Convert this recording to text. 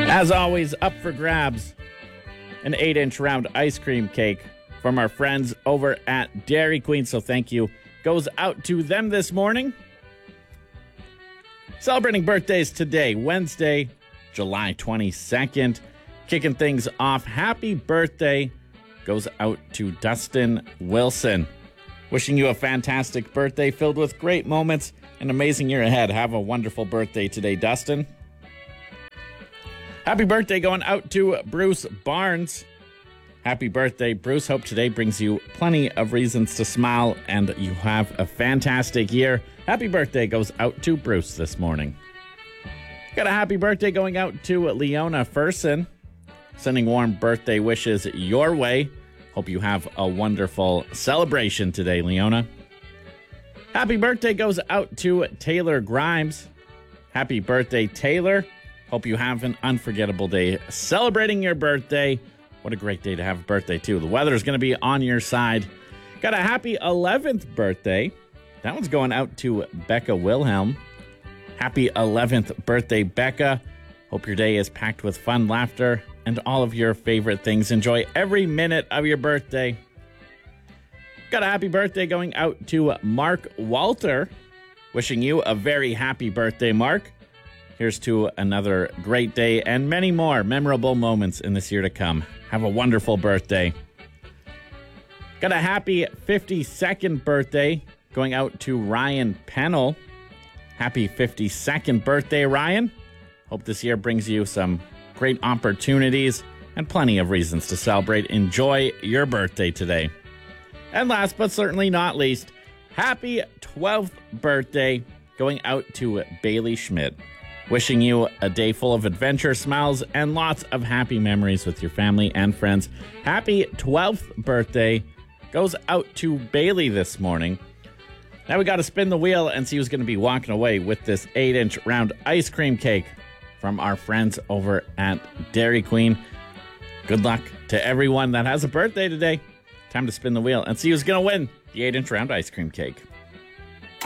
As always, up for grabs, an 8-inch round ice cream cake from our friends over at Dairy Queen. So thank you goes out to them this morning. Celebrating birthdays today, Wednesday, July 22nd. Kicking things off, happy birthday goes out to Dustin Wilson. Wishing you a fantastic birthday filled with great moments, an amazing year ahead. Have a wonderful birthday today, Dustin. Happy birthday going out to Bruce Barnes. Happy birthday, Bruce. Hope today brings you plenty of reasons to smile and you have a fantastic year. Happy birthday goes out to Bruce this morning. Got a happy birthday going out to Leona Furson. Sending warm birthday wishes your way. Hope you have a wonderful celebration today, Leona. Happy birthday goes out to Taylor Grimes. Happy birthday, Taylor. Hope you have an unforgettable day celebrating your birthday. What a great day to have a birthday, too. The weather is going to be on your side. Got a happy 11th birthday. That one's going out to Becca Wilhelm. Happy 11th birthday, Becca. Hope your day is packed with fun, laughter, and all of your favorite things. Enjoy every minute of your birthday. Got a happy birthday going out to Mark Walter. Wishing you a very happy birthday, Mark. Here's to another great day and many more memorable moments in this year to come. Have a wonderful birthday. Got a happy 52nd birthday going out to Ryan Pennell. Happy 52nd birthday, Ryan. Hope this year brings you some great opportunities and plenty of reasons to celebrate. Enjoy your birthday today. And last but certainly not least, happy 12th birthday going out to Bailey Schmidt. Wishing you a day full of adventure, smiles, and lots of happy memories with your family and friends. Happy 12th birthday goes out to Bailey this morning. Now we got to spin the wheel and see who's going to be walking away with this 8-inch round ice cream cake from our friends over at Dairy Queen. Good luck to everyone that has a birthday today. Time to spin the wheel and see who's going to win the 8-inch round ice cream cake.